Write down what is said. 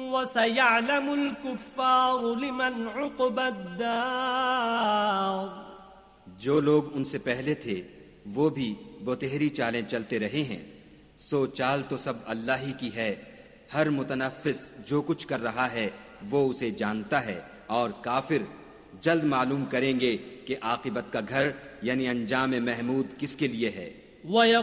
वसयअलमुल कुफ्फारु लिमन उक़बद्दार। जो लोग उनसे पहले थे वो भी बतेहरी चालें चलते रहे हैं, सो चाल तो सब अल्लाह ही की है। हर मुतनफ्फिस जो कुछ कर रहा है वो उसे जानता है, और काफिर जल्द मालूम करेंगे कि आकिबत का घर यानी अंजाम महमूद किसके लिए है।